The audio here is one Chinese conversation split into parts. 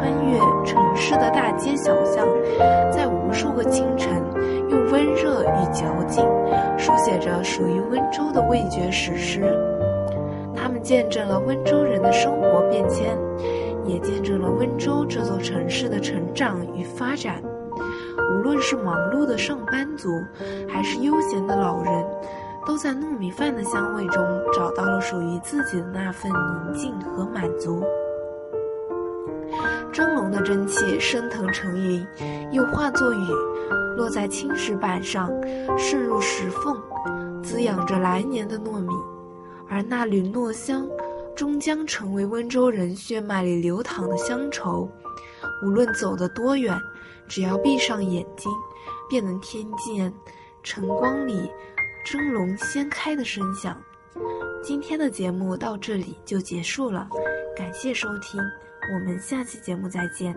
穿越城市的大街小巷，在无数个清晨，用温热与嚼劲书写着属于温州的味觉史诗。他们见证了温州人的生活变迁，也见证了温州这座城市的成长与发展。无论是忙碌的上班族，还是悠闲的老人，都在糯米饭的香味中找到了属于自己的那份宁静和满足。蒸笼的蒸汽升腾成云，又化作雨，落在青石板上，渗入石缝，滋养着来年的糯米。而那缕糯香终将成为温州人血脉里流淌的乡愁。无论走得多远，只要闭上眼睛，便能听见晨光里蒸笼掀开的声响。今天的节目到这里就结束了，感谢收听，我们下期节目再见。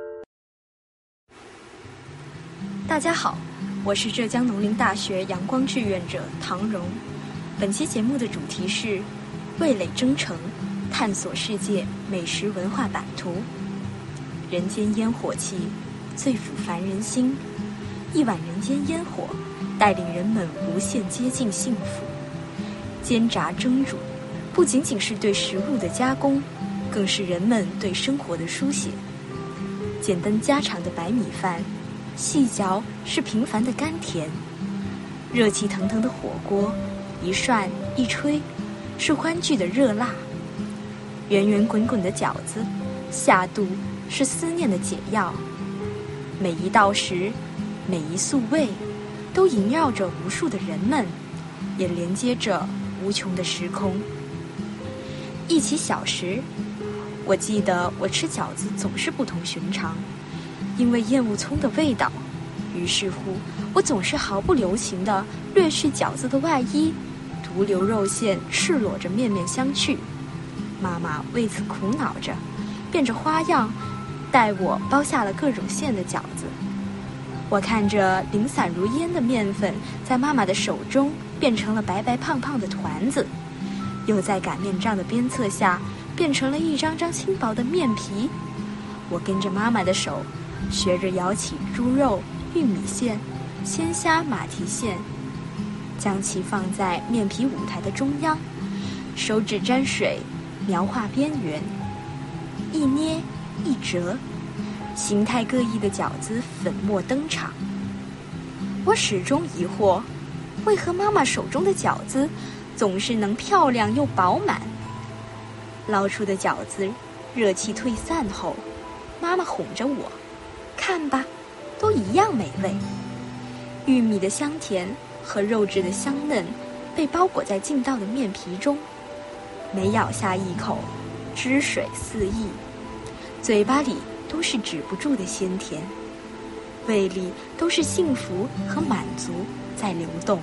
大家好，我是浙江农林大学阳光志愿者唐荣。本期节目的主题是味蕾征程，探索世界美食文化版图。人间烟火气最抚凡人心，一碗人间烟火带领人们无限接近幸福。煎炸蒸煮不仅仅是对食物的加工，更是人们对生活的书写。简单家常的白米饭，细嚼是平凡的甘甜。热气腾腾的火锅，一涮一吹是欢聚的热辣。圆圆滚滚的饺子，下肚是思念的解药。每一道食，每一素味，都萦绕着无数的人们，也连接着无穷的时空。忆起小时，我记得我吃饺子总是不同寻常，因为厌恶葱的味道，于是乎我总是毫不留情地掠去饺子的外衣，独留肉馅赤裸着面面相觑。妈妈为此苦恼着，变着花样带我包下了各种馅的饺子。我看着零散如烟的面粉在妈妈的手中变成了白白胖胖的团子，又在擀面杖的鞭策下变成了一张张轻薄的面皮。我跟着妈妈的手学着舀起猪肉、玉米馅、鲜虾、马蹄馅，将其放在面皮舞台的中央，手指沾水描画边缘，一捏一折，形态各异的饺子粉墨登场。我始终疑惑，为何妈妈手中的饺子总是能漂亮又饱满？捞出的饺子热气退散后，妈妈哄着我，看吧，都一样美味。玉米的香甜和肉质的香嫩被包裹在劲道的面皮中，每咬下一口，汁水四溢，嘴巴里都是止不住的鲜甜，胃里都是幸福和满足在流动。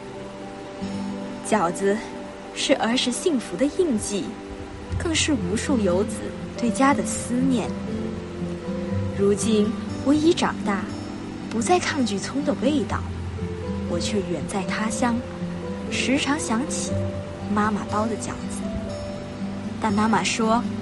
饺子是儿时幸福的印记，更是无数游子对家的思念。如今我已长大，不再抗拒葱的味道，我却远在他乡，时常想起妈妈包的饺子。但妈妈说，